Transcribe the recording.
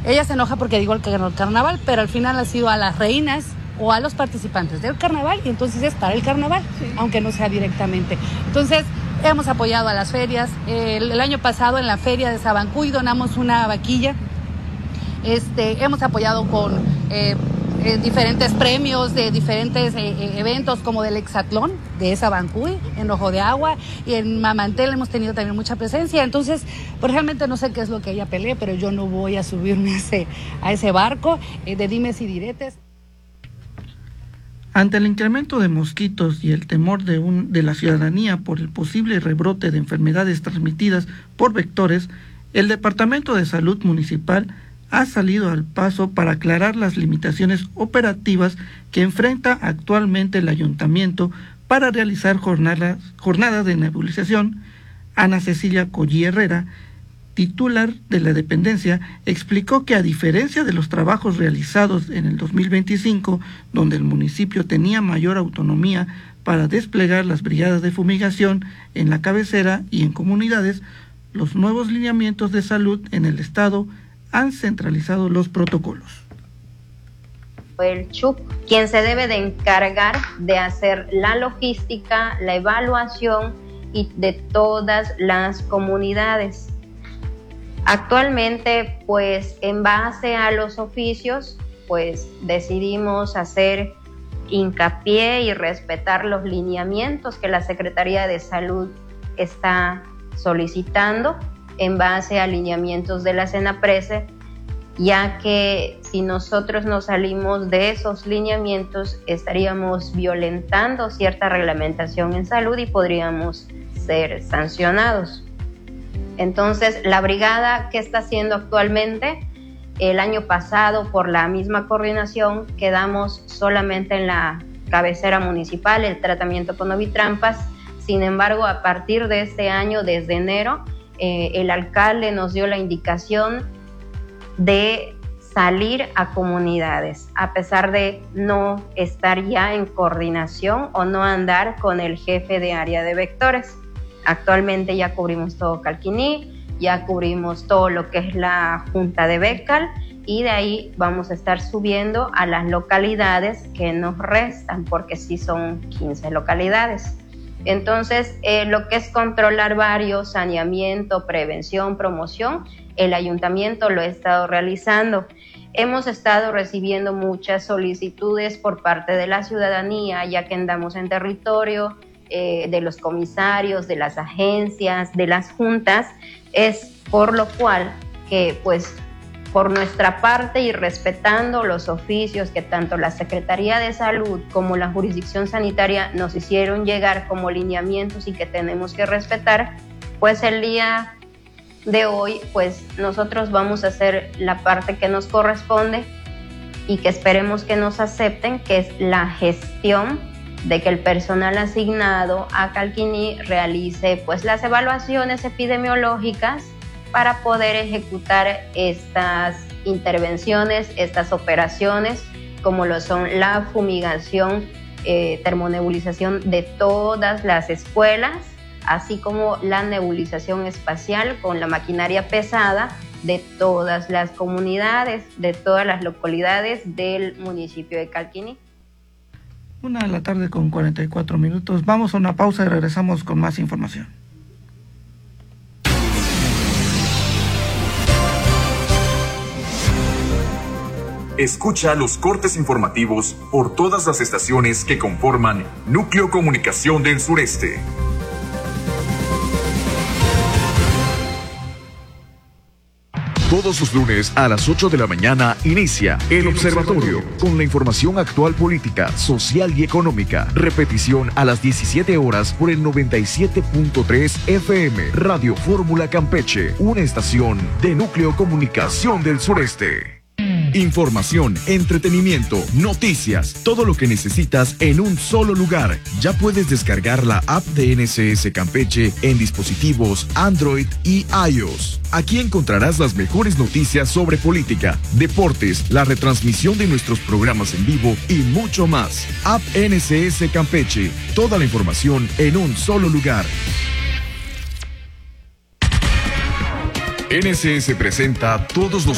Ella se enoja porque digo el carnaval, pero al final ha sido a las reinas o a los participantes del carnaval, y entonces es para el carnaval, sí, aunque no sea directamente. Entonces, hemos apoyado a las ferias. El año pasado en la feria de Sabancuy donamos una vaquilla. Hemos apoyado con diferentes premios de diferentes eventos, como del hexatlón de Sabancuy, en Ojo de Agua, y en Mamantel hemos tenido también mucha presencia. Entonces, pues realmente no sé qué es lo que ella pelee, pero yo no voy a subirme a ese barco de dimes y diretes. Ante el incremento de mosquitos y el temor de la ciudadanía por el posible rebrote de enfermedades transmitidas por vectores, el Departamento de Salud Municipal ha salido al paso para aclarar las limitaciones operativas que enfrenta actualmente el ayuntamiento para realizar jornadas de nebulización. Ana Cecilia Collí Herrera, titular de la dependencia, explicó que a diferencia de los trabajos realizados en el 2025, donde el municipio tenía mayor autonomía para desplegar las brigadas de fumigación en la cabecera y en comunidades, los nuevos lineamientos de salud en el estado han centralizado los protocolos. El CHUP, quien se debe de encargar de hacer la logística, la evaluación y de todas las comunidades. Actualmente, pues en base a los oficios, pues decidimos hacer hincapié y respetar los lineamientos que la Secretaría de Salud está solicitando en base a lineamientos de la CENAPRESE, ya que si nosotros nos salimos de esos lineamientos estaríamos violentando cierta reglamentación en salud y podríamos ser sancionados. Entonces, la brigada que está haciendo actualmente, el año pasado por la misma coordinación quedamos solamente en la cabecera municipal, el tratamiento con ovitrampas. Sin embargo, a partir de este año, desde enero, el alcalde nos dio la indicación de salir a comunidades, a pesar de no estar ya en coordinación o no andar con el jefe de área de vectores. Actualmente ya cubrimos todo Calquiní, ya cubrimos todo lo que es la Junta de Becal, y de ahí vamos a estar subiendo a las localidades que nos restan, porque sí son 15 localidades. Entonces, lo que es controlar varios, saneamiento, prevención, promoción, el ayuntamiento lo ha estado realizando. Hemos estado recibiendo muchas solicitudes por parte de la ciudadanía, ya que andamos en territorio, de los comisarios, de las agencias, de las juntas. Es por lo cual que, pues, por nuestra parte y respetando los oficios que tanto la Secretaría de Salud como la jurisdicción sanitaria nos hicieron llegar como lineamientos y que tenemos que respetar, pues el día de hoy, pues nosotros vamos a hacer la parte que nos corresponde y que esperemos que nos acepten, que es la gestión de que el personal asignado a Calquiní realice pues las evaluaciones epidemiológicas para poder ejecutar estas intervenciones, estas operaciones, como lo son la fumigación, termonebulización de todas las escuelas, así como la nebulización espacial con la maquinaria pesada de todas las comunidades, de todas las localidades del municipio de Calquiní. 1:44 p.m. Vamos a una pausa y regresamos con más información. Escucha los cortes informativos por todas las estaciones que conforman Núcleo Comunicación del Sureste. Todos los lunes a las 8 de la mañana inicia El Observatorio con la información actual política, social y económica. Repetición a las 17 horas por el 97.3 FM. Radio Fórmula Campeche, una estación de Núcleo Comunicación del Sureste. Información, entretenimiento, noticias, todo lo que necesitas en un solo lugar. Ya puedes descargar la app de NSS Campeche en dispositivos Android y iOS. Aquí encontrarás las mejores noticias sobre política, deportes, la retransmisión de nuestros programas en vivo y mucho más. App NSS Campeche, toda la información en un solo lugar. NSS presenta todos los